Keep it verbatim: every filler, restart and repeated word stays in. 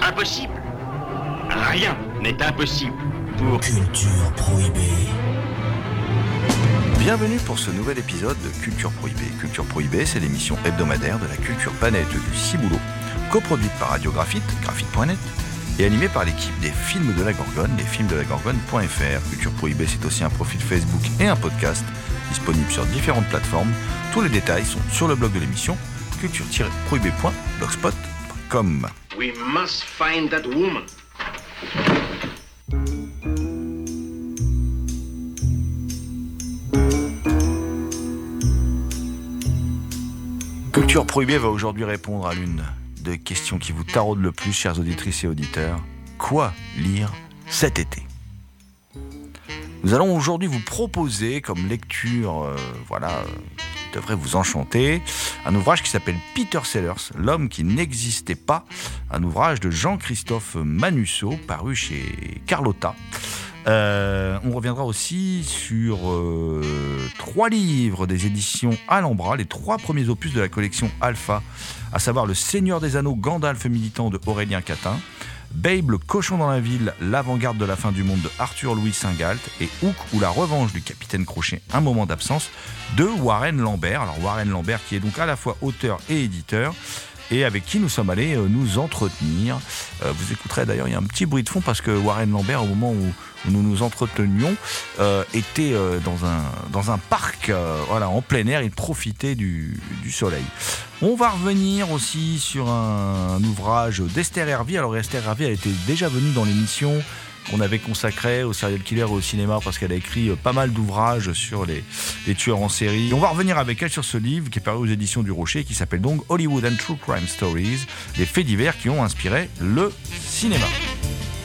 impossible. Rien n'est impossible pour Culture Prohibée. Bienvenue pour ce nouvel épisode de Culture Prohibée. Culture Prohibée, c'est l'émission hebdomadaire de la culture planète du Ciboulot, coproduite par Radio Graphite, graphite point net, et animée par l'équipe des films de la Gorgone, lesfilmsdelagorgone point f r. Culture Prohibée, c'est aussi un profil Facebook et un podcast, disponible sur différentes plateformes. Tous les détails sont sur le blog de l'émission, culture tiret prohibée point blogspot point com. We must find that woman. Culture Prohibée va aujourd'hui répondre à l'une des questions qui vous taraude le plus, chères auditrices et auditeurs. Quoi lire cet été ? Nous allons aujourd'hui vous proposer comme lecture, euh, voilà, euh, qui devrait vous enchanter, un ouvrage qui s'appelle Peter Sellers, L'homme qui n'existait pas, un ouvrage de Jean-Christophe Manusseau, paru chez Carlotta. Euh, on reviendra aussi sur euh, trois livres des éditions Alhambra, les trois premiers opus de la collection Alpha, à savoir Le Seigneur des Anneaux, Gandalf militant de Aurélien Catin, Babe, le cochon dans la ville, l'avant-garde de la fin du monde de Arthur Louis Saint-Galt, et Hook ou la revanche du capitaine Crochet, un moment d'absence, de Warren Lambert. Alors Warren Lambert qui est donc à la fois auteur et éditeur, et avec qui nous sommes allés euh, nous entretenir. Euh, vous écouterez d'ailleurs, il y a un petit bruit de fond parce que Warren Lambert, au moment où, où nous nous entretenions, euh, était euh, dans, un, dans un parc euh, voilà, en plein air, il profitait du, du soleil. On va revenir aussi sur un, un ouvrage d'Esther Hervy. Alors Esther Hervy, elle était déjà venue dans l'émission qu'on avait consacrée au serial killer et au cinéma parce qu'elle a écrit pas mal d'ouvrages sur les, les tueurs en série. Et on va revenir avec elle sur ce livre qui est paru aux éditions du Rocher, qui s'appelle donc Hollywood and True Crime Stories, les faits divers qui ont inspiré le cinéma.